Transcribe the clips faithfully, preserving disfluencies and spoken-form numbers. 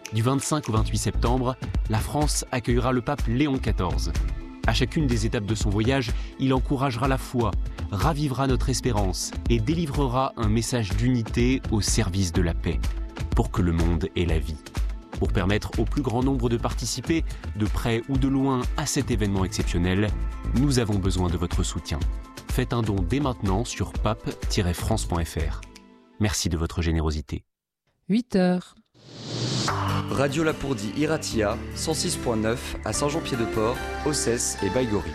Du vingt-cinq au vingt-huit septembre, la France accueillera le pape Léon quatorze. À chacune des étapes de son voyage, il encouragera la foi, ravivera notre espérance et délivrera un message d'unité au service de la paix, pour que le monde ait la vie. Pour permettre au plus grand nombre de participer, de près ou de loin, à cet événement exceptionnel, nous avons besoin de votre soutien. Faites un don dès maintenant sur pape tiret france point f r. Merci de votre générosité. huit heures. Radio Lapourdie Iratia, cent six point neuf à Saint-Jean-Pied-de-Port, Ossès et Baïgorry.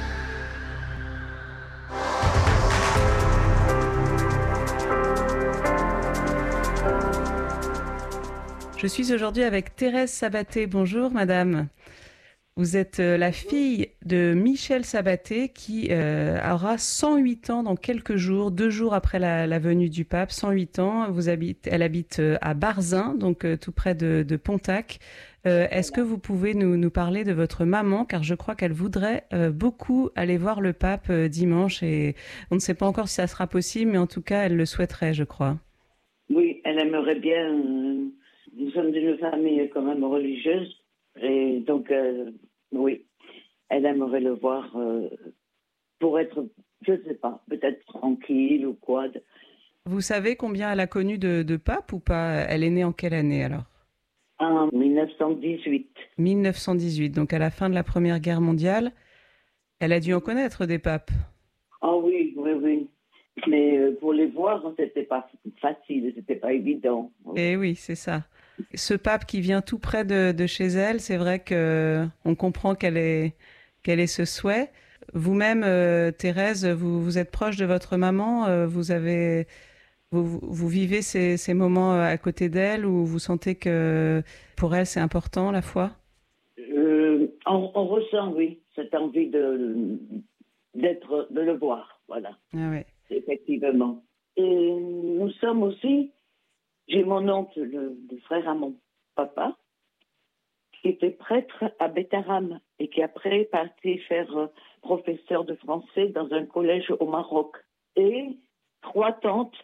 Je suis aujourd'hui avec Thérèse Sabaté. Bonjour madame. Vous êtes la fille de Michel Sabaté qui euh, aura cent huit ans dans quelques jours, deux jours après la, la venue du pape, cent huit ans. Vous habite, elle habite à Barzin, donc euh, tout près de, de Pontac. Euh, est-ce que vous pouvez nous, nous parler de votre maman, car je crois qu'elle voudrait euh, beaucoup aller voir le pape euh, dimanche et on ne sait pas encore si ça sera possible, mais en tout cas elle le souhaiterait, je crois. Oui, elle aimerait bien. Euh, nous sommes d'une famille quand même religieuse. Et donc, euh, oui, elle aimerait le voir euh, pour être, je ne sais pas, peut-être tranquille ou quoi. Vous savez combien elle a connu de, de papes ou pas? Elle est née en quelle année alors? En dix-neuf cent dix-huit. dix-neuf cent dix-huit, donc à la fin de la Première Guerre mondiale. Elle a dû en connaître des papes. Ah oui, oui, oui. Mais euh, pour les voir, c'était pas facile, c'était pas évident. Eh oui, c'est ça. Ce pape qui vient tout près de, de chez elle, c'est vrai que on comprend qu'elle est, qu'elle ait ce souhait. Vous-même, euh, Thérèse, vous, vous êtes proche de votre maman. Euh, vous avez, vous, vous vivez ces, ces moments à côté d'elle où vous sentez que pour elle c'est important la foi. Euh, on, on ressent, oui, cette envie de d'être, de le voir, voilà. Ah ouais. Effectivement. Et nous sommes aussi. J'ai mon oncle, le, le frère à mon papa, qui était prêtre à Betaram et qui après est parti faire euh, professeur de français dans un collège au Maroc. Et trois tantes,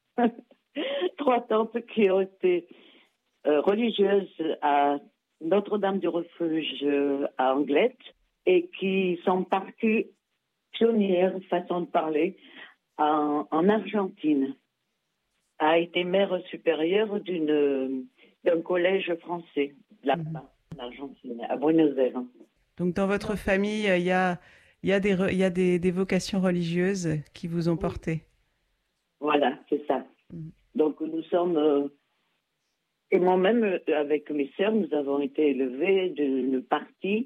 trois tantes qui ont été euh, religieuses à Notre-Dame du Refuge euh, à Anglette et qui sont parties pionnières, façon de parler, en, en Argentine. A été mère supérieure d'une, d'un collège français, là-bas, mmh. en Argentine, à Buenos Aires. Donc, dans votre famille, il y a, il y a, des, il y a des, des vocations religieuses qui vous ont porté. Voilà, c'est ça. Mmh. Donc, nous sommes... Euh, et moi-même, avec mes sœurs, nous avons été élevés d'une partie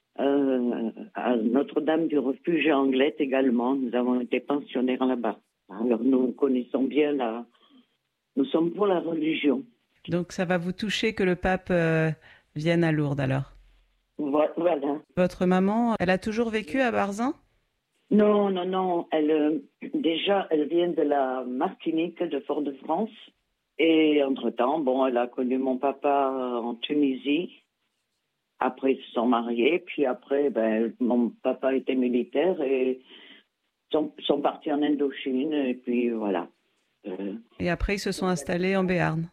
euh, à Notre-Dame du Refuge à Anglette également. Nous avons été pensionnaires là-bas. Alors, nous connaissons bien la... Nous sommes pour la religion. Donc, ça va vous toucher que le pape euh, vienne à Lourdes, alors? Voilà. Votre maman, elle a toujours vécu à Barzin? Non, non, non. Elle, euh, déjà, elle vient de la Martinique, de Fort-de-France. Et entre-temps, bon, elle a connu mon papa en Tunisie. Après, ils se sont mariés. Puis après, ben, mon papa était militaire et sont, sont partis en Indochine. Et puis, voilà. Euh, et après, ils se sont installés en Béarn.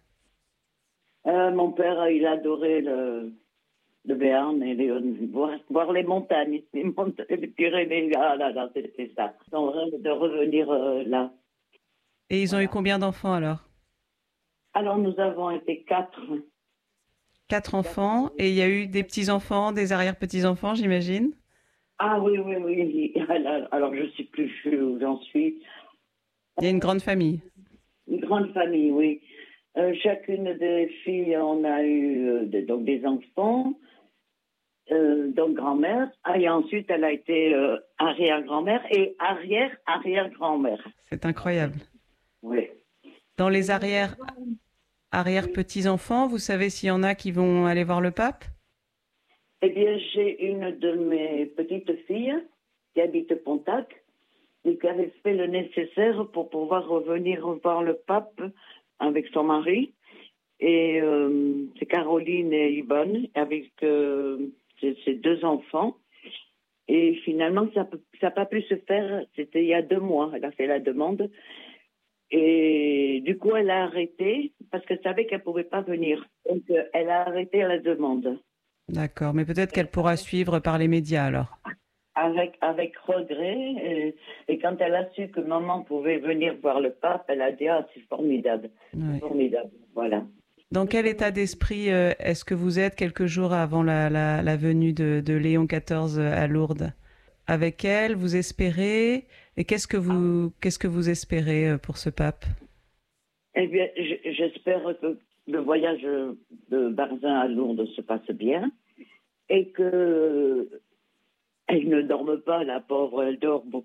Euh, mon père, il adorait le, le Béarn et les, voir, voir les montagnes, les, montagnes, les Pyrénées. Ah là là, c'était ça. Ils ont rêvé de revenir euh, là. Et ils ont voilà. eu combien d'enfants alors? Alors, nous avons été quatre. Quatre enfants. Et il y a eu des petits-enfants, des arrière-petits-enfants, j'imagine? Ah oui, oui, oui. Alors, je ne sais plus où j'en suis. Il y a une grande famille. Une grande famille, oui. Euh, chacune des filles, on a eu euh, de, donc des enfants, euh, donc grand-mère. Ah, et ensuite, elle a été euh, arrière-grand-mère et arrière-arrière-grand-mère. C'est incroyable. Oui. Dans les arrière, arrière-petits-enfants, vous savez s'il y en a qui vont aller voir le pape? Eh bien, j'ai une de mes petites filles qui habite Pontac et qui avait fait le nécessaire pour pouvoir revenir voir le pape avec son mari. Et euh, c'est Caroline et Yvonne avec euh, ses deux enfants. Et finalement, ça n'a pas pu se faire. C'était il y a deux mois. Elle a fait la demande. Et du coup, elle a arrêté parce qu'elle savait qu'elle ne pouvait pas venir. Donc, euh, elle a arrêté à la demande. D'accord, mais peut-être qu'elle pourra suivre par les médias alors. Avec, avec regret. Et, et quand elle a su que maman pouvait venir voir le pape, elle a dit « Ah, c'est formidable, Oui. formidable. » Voilà. Dans quel état d'esprit euh, est-ce que vous êtes quelques jours avant la, la, la venue de, de Léon quatorze à Lourdes? Avec elle, vous espérez? Et qu'est-ce que vous, qu'est-ce que vous espérez euh, pour ce pape? Eh bien, j- j'espère que le voyage de Barzin à Lourdes se passe bien et que elle ne dorme pas, la pauvre, elle dort beaucoup.